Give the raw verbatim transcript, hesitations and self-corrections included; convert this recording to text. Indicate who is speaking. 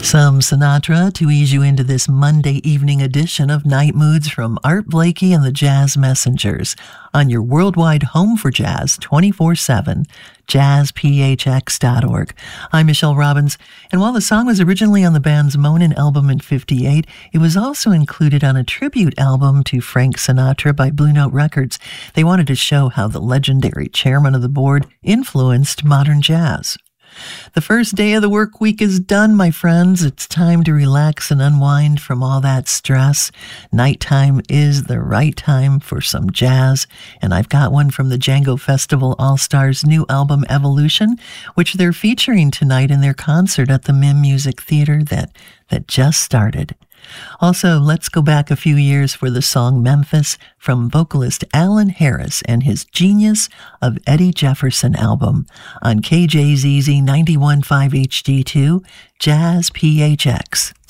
Speaker 1: Some Sinatra to ease you into this Monday evening edition of Night Moods from Art Blakey and the Jazz Messengers on your worldwide home for jazz twenty-four seven, jazz p h x dot org. I'm Michelle Robbins, and while the song was originally on the band's Moanin' album in fifty-eight, it was also included on a tribute album to Frank Sinatra by Blue Note Records. They wanted to show how the legendary chairman of the board influenced modern jazz. The first day of the work week is done, my friends. It's time to relax and unwind from all that stress. Nighttime is the right time for some jazz, and I've got one from the Django Festival All-Stars' new album Evolution, which they're featuring tonight in their concert at the Mim Music Theater that, that just started. Also, let's go back a few years for the song Memphis from vocalist Alan Harris and his Genius of Eddie Jefferson album on K J Z Z ninety-one point five H D two, Jazz P H X.